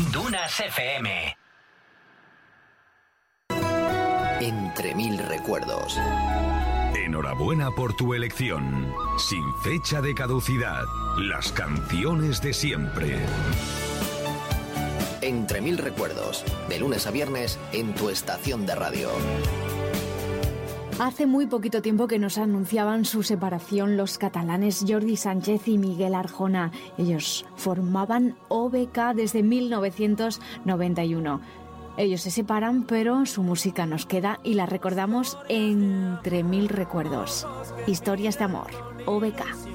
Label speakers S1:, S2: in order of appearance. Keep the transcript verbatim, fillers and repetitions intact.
S1: Dunas F M.
S2: Entre mil recuerdos.
S3: Enhorabuena por tu elección. Sin fecha de caducidad. Las canciones de siempre.
S2: Entre mil recuerdos. De lunes a viernes en tu estación de radio.
S4: Hace muy poquito tiempo que nos anunciaban su separación los catalanes Jordi Sánchez y Miguel Arjona. Ellos formaban O B K desde mil novecientos noventa y uno. Ellos se separan, pero su música nos queda y la recordamos entre mil recuerdos. Historias de amor, O B K.